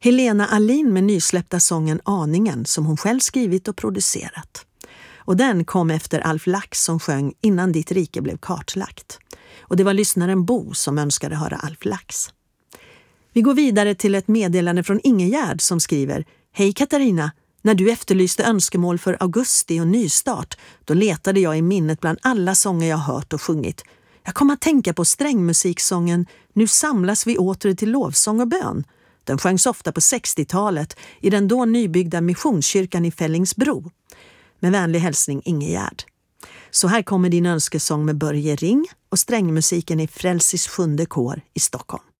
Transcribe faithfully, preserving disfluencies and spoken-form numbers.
Helena Alin med nysläppta sången Aningen som hon själv skrivit och producerat. Och den kom efter Alf Lax som sjöng Innan ditt rike blev kartlagt. Och det var lyssnaren Bo som önskade höra Alf Lax. Vi går vidare till ett meddelande från Ingegärd som skriver: Hej Katarina, när du efterlyste önskemål för augusti och nystart, då letade jag i minnet bland alla sånger jag hört och sjungit. Jag kom att tänka på strängmusiksången Nu samlas vi åter till lovsång och bön. Den sjöngs ofta på sextiotalet i den då nybyggda missionskyrkan i Fällingsbro. Med vänlig hälsning Ingegärd. Så här kommer din önskesång med Börje Ring och strängmusiken i Frälsis sjunde kår i Stockholm.